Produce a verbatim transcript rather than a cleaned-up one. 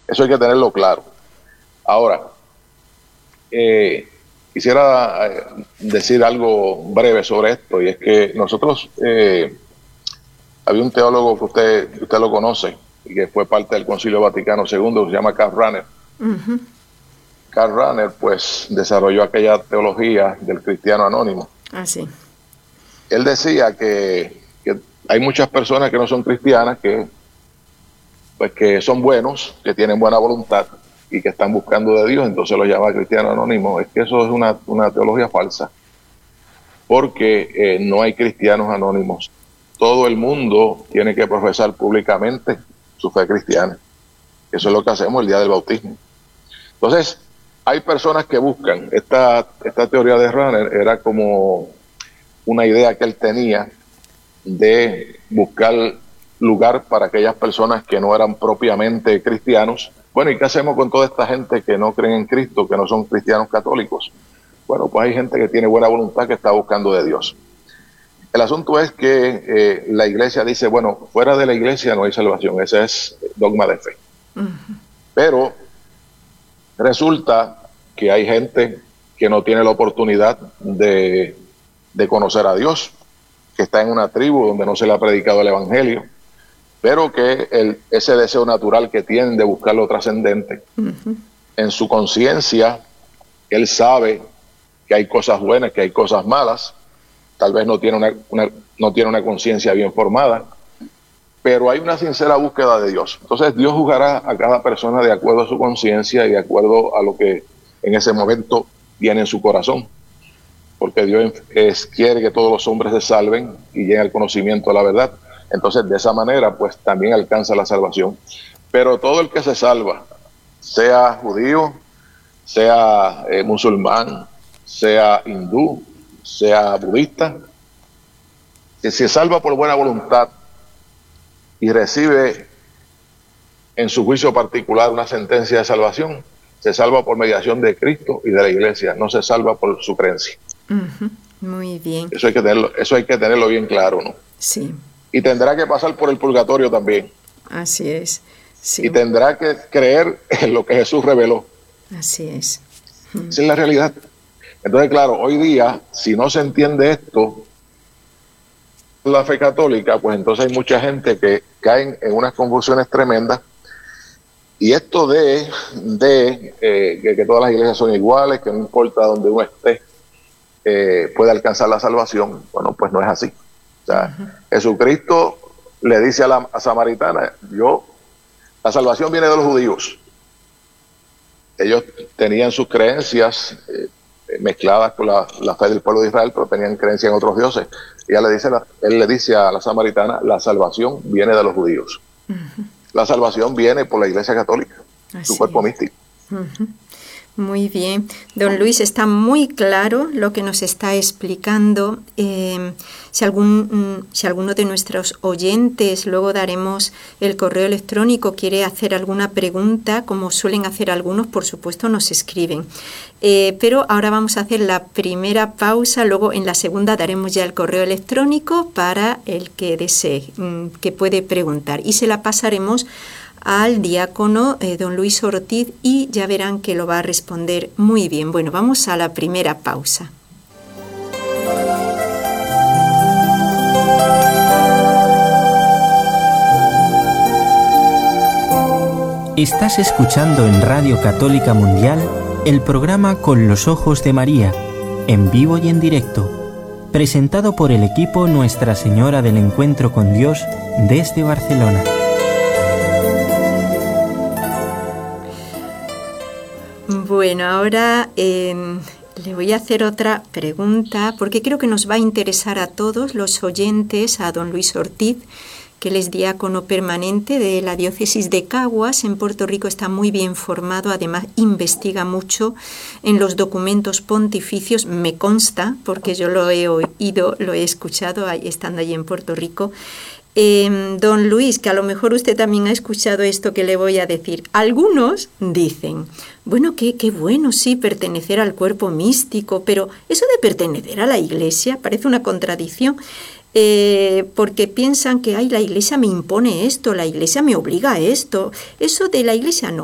Eso hay que tenerlo claro. Ahora, eh, quisiera decir algo breve sobre esto, y es que nosotros, eh, había un teólogo que usted, usted lo conoce, y que fue parte del Concilio Vaticano segundo, que se llama Karl Rahner. Uh-huh. Karl Rahner, pues, desarrolló aquella teología del cristiano anónimo. Ah, sí. Él decía que, que hay muchas personas que no son cristianas, que, pues, que son buenos, que tienen buena voluntad y que están buscando de Dios, entonces lo llama cristiano anónimo. Es que eso es una, una teología falsa, porque eh, no hay cristianos anónimos. Todo el mundo tiene que profesar públicamente su fe cristiana. Eso es lo que hacemos el día del bautismo. Entonces, hay personas que buscan, esta, esta teoría de Rahner era como una idea que él tenía de buscar lugar para aquellas personas que no eran propiamente cristianos. Bueno, ¿y qué hacemos con toda esta gente que no creen en Cristo, que no son cristianos católicos? Bueno, pues hay gente que tiene buena voluntad, que está buscando de Dios. El asunto es que eh, la iglesia dice, bueno, fuera de la iglesia no hay salvación, ese es dogma de fe. Uh-huh. Pero resulta que hay gente que no tiene la oportunidad de, de conocer a Dios, que está en una tribu donde no se le ha predicado el evangelio, pero que el, ese deseo natural que tienen de buscar lo trascendente, uh-huh, en su conciencia, él sabe que hay cosas buenas, que hay cosas malas, tal vez no tiene una, una, no tiene una conciencia bien formada, pero hay una sincera búsqueda de Dios. Entonces Dios juzgará a cada persona de acuerdo a su conciencia y de acuerdo a lo que en ese momento viene en su corazón, porque Dios es, quiere que todos los hombres se salven y lleguen al conocimiento de la verdad. Entonces de esa manera pues también alcanza la salvación. Pero todo el que se salva, sea judío, sea eh, musulmán, sea hindú, sea budista, que se salva por buena voluntad y recibe en su juicio particular una sentencia de salvación, se salva por mediación de Cristo y de la iglesia, no se salva por su creencia. Uh-huh. Muy bien. Eso hay que tenerlo, eso hay que tenerlo bien claro, ¿no? Sí. Y tendrá que pasar por el purgatorio también. Así es. Sí. Y tendrá que creer en lo que Jesús reveló. Así es. Uh-huh. Esa es la realidad. Entonces, claro, hoy día, si no se entiende esto, la fe católica, pues entonces hay mucha gente que caen en unas confusiones tremendas, y esto de, de eh, que, que todas las iglesias son iguales, que no importa donde uno esté, eh, puede alcanzar la salvación. Bueno, pues no es así. O sea, uh-huh, Jesucristo le dice a la a samaritana, yo, la salvación viene de los judíos. Ellos tenían sus creencias eh, mezcladas con la, la fe del pueblo de Israel, pero tenían creencia en otros dioses. Y ella le dice, él le dice a la samaritana, la salvación viene de los judíos. Uh-huh. La salvación viene por la Iglesia Católica, así su cuerpo místico. Uh-huh. Muy bien. Don Luis, está muy claro lo que nos está explicando. Eh, si, algún, si alguno de nuestros oyentes, luego daremos el correo electrónico, quiere hacer alguna pregunta, como suelen hacer algunos, por supuesto nos escriben. Eh, pero ahora vamos a hacer la primera pausa, luego en la segunda daremos ya el correo electrónico para el que desee, que puede preguntar, y se la pasaremos al diácono eh, don Luis Ortiz, y ya verán que lo va a responder muy bien. Bueno, vamos a la primera pausa. Estás escuchando en Radio Católica Mundial el programa Con los Ojos de María, en vivo y en directo, presentado por el equipo Nuestra Señora del Encuentro con Dios desde Barcelona. Bueno, ahora eh, le voy a hacer otra pregunta, porque creo que nos va a interesar a todos los oyentes, a don Luis Ortiz, que él es diácono permanente de la diócesis de Caguas, en Puerto Rico. Está muy bien formado, además investiga mucho en los documentos pontificios, me consta, porque yo lo he oído, lo he escuchado ahí, estando allí en Puerto Rico. Eh, don Luis, que a lo mejor usted también ha escuchado esto que le voy a decir. Algunos dicen, bueno, qué, qué bueno, sí, pertenecer al cuerpo místico, pero eso de pertenecer a la Iglesia parece una contradicción, eh, porque piensan que, ay, la Iglesia me impone esto, la Iglesia me obliga a esto. Eso de la Iglesia no,